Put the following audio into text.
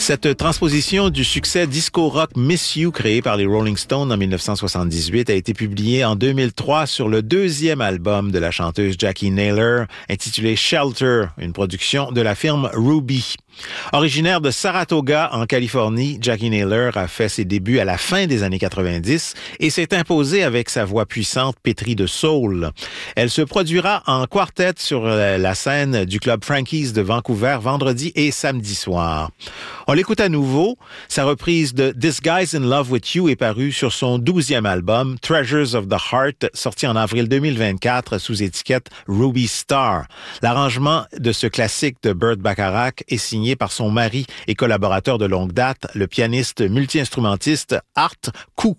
Cette transposition du succès disco-rock Miss You créé par les Rolling Stones en 1978 a été publiée en 2003 sur le deuxième album de la chanteuse Jackie Naylor, intitulé Shelter, une production de la firme Ruby. Originaire de Saratoga, en Californie, Jackie Naylor a fait ses débuts à la fin des années 90 et s'est imposée avec sa voix puissante pétrie de soul. Elle se produira en quartet sur la scène du club Frankie's de Vancouver vendredi et samedi soir. On l'écoute à nouveau. Sa reprise de This Guy's in Love with You est parue sur son 12e album, Treasures of the Heart, sorti en avril 2024 sous étiquette Ruby Star. L'arrangement de ce classique de Burt Bacharach est signé par son mari et collaborateur de longue date, le pianiste multi-instrumentiste Art Koo.